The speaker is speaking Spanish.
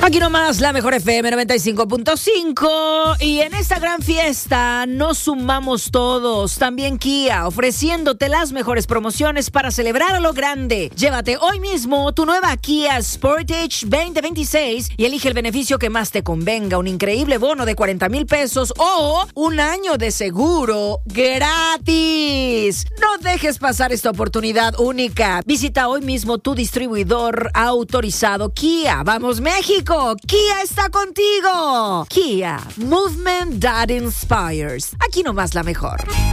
Aquí nomás la mejor FM 95.5 y en esta gran fiesta nos sumamos todos, también Kia, ofreciéndote las mejores promociones para celebrar a lo grande. Llévate hoy mismo tu nueva Kia Sportage 2026 y elige el beneficio que más te convenga, un increíble bono de 40,000 pesos o un año de seguro gratis. No dejes pasar esta oportunidad única. Visita hoy mismo tu distribuidor autorizado Kia. ¡Vamos, México! Kia está contigo. Kia, movement that inspires. Aquí nomás la mejor.